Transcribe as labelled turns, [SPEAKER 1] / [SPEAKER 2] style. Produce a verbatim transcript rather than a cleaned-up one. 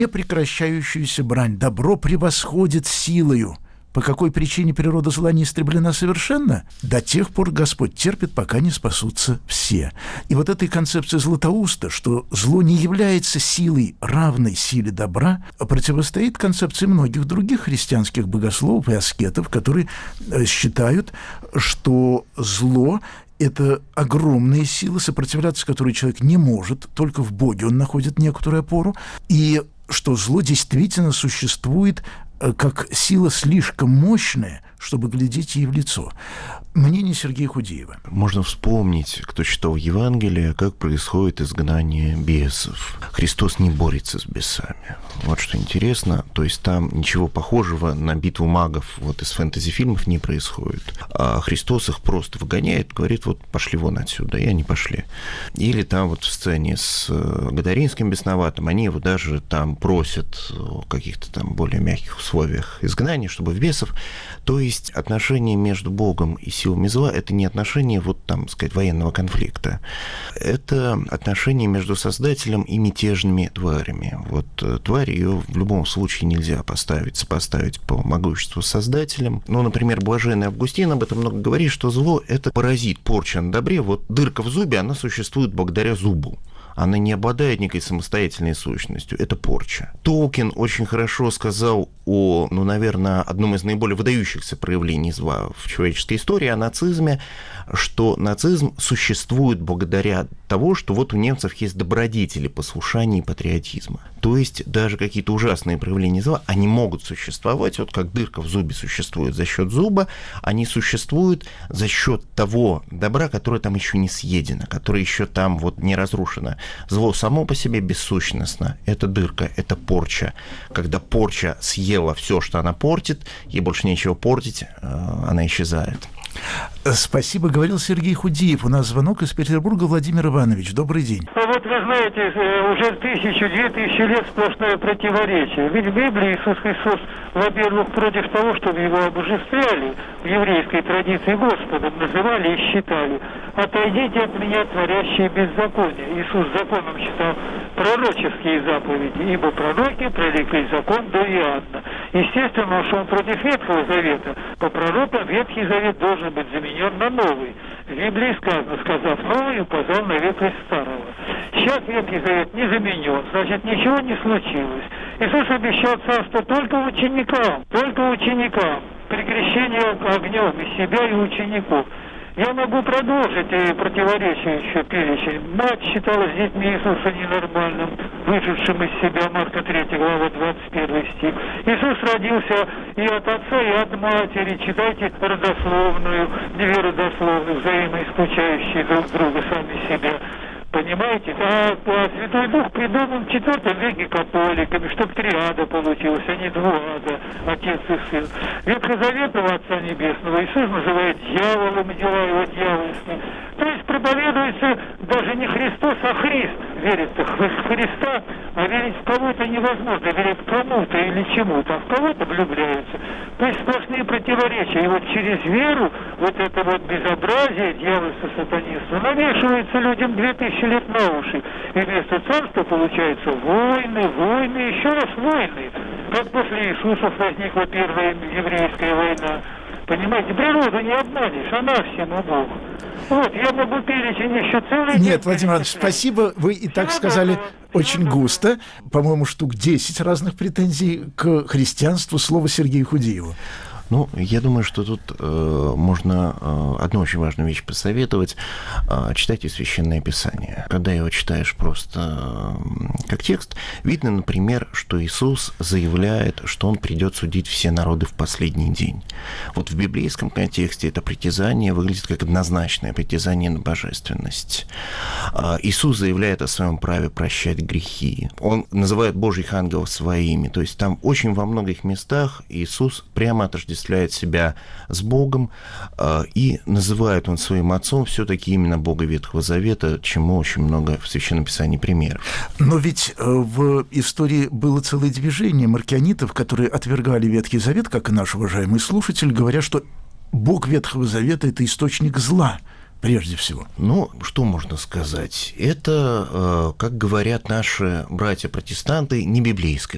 [SPEAKER 1] непрекращающуюся брань. Добро превосходит силою. По какой причине природа зла не истреблена совершенно? До тех пор Господь терпит, пока не спасутся все. И вот этой концепции Златоуста, что зло не является силой, равной силе добра, противостоит концепции многих других христианских богословов и аскетов, которые считают, что зло – это огромная сила, сопротивляться которой человек не может, только в Боге он находит некоторую опору, и что зло действительно существует как сила слишком мощная, чтобы глядеть ей в лицо. Мнение Сергея Худеева.
[SPEAKER 2] Можно вспомнить, кто читал Евангелие, как происходит изгнание бесов. Христос не борется с бесами. Вот что интересно. То есть там ничего похожего на битву магов вот из фэнтези-фильмов не происходит. А Христос их просто выгоняет, говорит, вот пошли вон отсюда, и они пошли. Или там вот в сцене с Гадаринским бесноватым, они его даже там просят о каких-то там более мягких условиях изгнания, чтобы в бесов. То есть отношения между Богом и силами зла – это не отношения, вот там, сказать, военного конфликта. Это отношения между Создателем и мятежными тварями. Вот тварь, ее в любом случае нельзя поставить, сопоставить по могуществу с Создателем. Ну, например, блаженный Августин об этом много говорит, что зло – это паразит, порча на добре. Вот дырка в зубе, она существует благодаря зубу. Она не обладает некой самостоятельной сущностью. Это порча. Толкин очень хорошо сказал о, ну, наверное, одном из наиболее выдающихся проявлений зла в человеческой истории, о нацизме, что нацизм существует благодаря того, что вот у немцев есть добродетели послушания и патриотизма. То есть даже какие-то ужасные проявления зла, они могут существовать, вот как дырка в зубе существует за счет зуба, они существуют за счет того добра, которое там еще не съедено, которое еще там вот не разрушено. Зло само по себе бессущностно. Это дырка, это порча. Когда порча съела все, что она портит, ей больше нечего портить, она исчезает.
[SPEAKER 1] Спасибо, говорил Сергей Худеев. У нас звонок из Петербурга. Владимир Иванович, добрый день.
[SPEAKER 3] Ну вот вы знаете, уже тысячу, две тысячи лет сплошное противоречие. Ведь в Библии Иисус Христос, во-первых, против того, чтобы его обожествляли в еврейской традиции Господом, называли и считали. Отойдите от меня, творящие беззаконие. Иисус законом считал пророческие заповеди, ибо пророки прорекли закон до Иоанна. Естественно, что он против Ветхого Завета. По пророкам Ветхий Завет должен быть заменен на новый. В Библии сказано, сказав новый, указал на ветхость старого. Сейчас Ветхий Завет не заменен, значит, ничего не случилось. Иисус обещал царство только ученикам, только ученикам, при крещении огнем и себя, и учеников. Я могу продолжить и противоречие еще перечень. Мать считала с детьми Иисуса ненормальным, вышедшим из себя, Марка третья глава, двадцать первый стих. Иисус родился и от отца, и от матери. Читайте родословную, две родословных, взаимоисключающие друг друга, сами себя. Понимаете? А, а Святой Дух придуман в четвёртом веке католиками, чтобы триада получилась, а не двуада, отец и сын. Ветхозаветного Отца Небесного Иисус называет дьяволом, и дела его дьявольские. То есть проповедуется даже не Христос, а Христ. Верит-то в Христа, а верить в кого-то невозможно, верить в кому-то или чему-то, а в кого-то влюбляются. То есть сплошные противоречия. И вот через веру вот это вот безобразие, дьявольство, сатанинство навешивается людям две тысячи лет на уши. И вместо царства получается войны, войны, еще раз войны. Как после Иисуса возникла первая еврейская война. Понимаете, природу не обманешь, она всему Бог. Вот, я могу перечень еще целый...
[SPEAKER 1] Нет, Владимир Иванович, спасибо, вы и так сказали очень густо. По-моему, штук десять разных претензий к христианству, слово Сергею Худееву.
[SPEAKER 2] Ну, я думаю, что тут э, можно э, одну очень важную вещь посоветовать. Э, читайте Священное Писание. Когда его читаешь просто э, как текст, видно, например, что Иисус заявляет, что Он придет судить все народы в последний день. Вот в библейском контексте это притязание выглядит как однозначное притязание на божественность. Э, Иисус заявляет о своем праве прощать грехи. Он называет Божьих ангелов своими. То есть там очень во многих местах Иисус прямо отождествляет себя с Богом, и называет он своим отцом все-таки именно Бога Ветхого Завета, чему очень много в Священном Писании примеров.
[SPEAKER 1] Но ведь в истории было целое движение маркионитов, которые отвергали Ветхий Завет, как и наш уважаемый слушатель, говоря, что Бог Ветхого Завета – это источник зла. Прежде всего.
[SPEAKER 2] Ну, что можно сказать? Это, как говорят наши братья-протестанты, не библейское